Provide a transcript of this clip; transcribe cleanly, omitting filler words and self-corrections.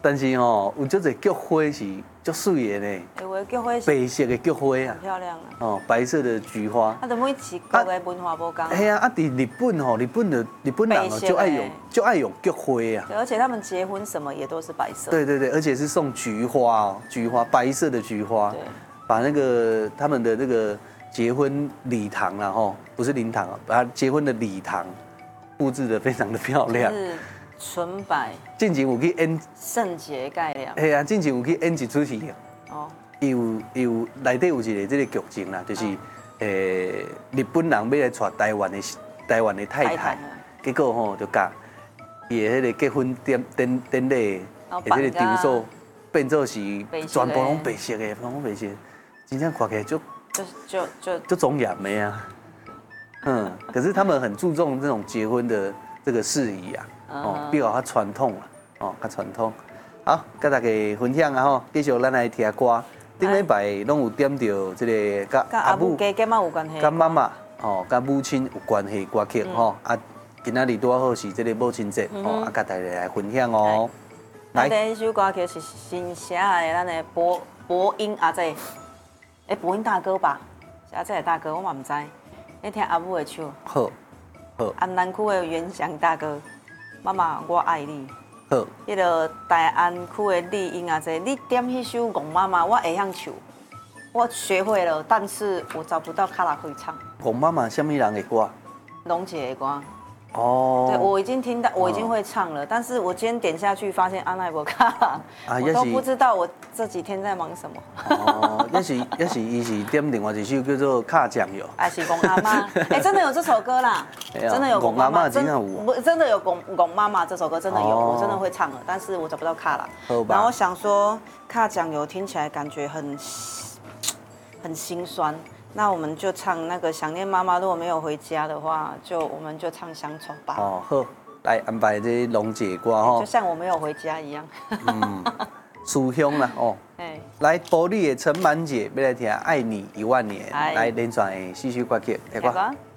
但是吼，有足侪菊花是足水的呢。 有的菊花是白色的菊花啊很，漂亮啊。 哦，白色的菊花。 啊，就每一国的文化不同。 嘿啊，伫日本吼，日本人哦就爱用菊花啊。 对，而且他们结婚什么也都是白色。 对对对，而且是送菊花哦，菊花白色的菊花， 对， 把那个他们的那个结婚礼堂啦吼，不是灵堂啊，把结婚的礼堂布置得非常的漂亮。 是纯白。 进前有去演， 圣洁概念。 嘿啊，进前有去演一出戏。 哦。 有内底有一个这个剧情啦，就是日本人要来娶台湾的太太，结果吼就甲伊的迄个结婚典礼的这个场所变做是全部拢白色的，全部白色，真正看起来就庄严的啊。嗯，可是他们很注重这种结婚的这个事宜啊，哦，比较传统啊，哦，较传统。好，跟大家分享啊吼，继续咱来听歌。顶礼拜拢有点到这个甲阿母、 甲妈有关系， 甲妈妈哦、甲母亲有关系歌曲吼。啊，今仔日拄好是这个母亲节哦，啊，甲大家来分享哦。 来，第一首歌曲是新写的，咱的博音阿姐，博音大哥吧，是阿姐的大哥，我嘛唔知。你听阿母的唱。 好，好。 安南区的袁翔大哥，妈妈我爱你。 好。 迄个大安区的丽英阿姐，你点迄首《戆妈妈》，我会晓唱，我学会了，但是我找不到卡拉可以唱。 戆妈妈什么人的歌？ 龙姐的歌。 哦。 对，我已经听到，我已经会唱了，但是我今天点下去发现阿奈伯卡，我都不知道我这几天在忙什么。 哦，也是，伊是点另外一首叫做《卡酱油》。 还是戆阿妈，真的有这首歌啦，真的有戆妈妈，真的有戆妈妈这首歌真的有，我真的会唱了，但是我找不到卡啦。然后我想说，卡酱油听起来感觉很心酸。那我们就唱那个想念妈妈，如果没有回家的话，我们就唱乡愁吧。 哦，好，来安排这龙姐歌吼， 就像我没有回家一样。 思乡啦哦。来，保利的陈满姐要来听《爱你10000年》，来连续的4首歌曲，听歌。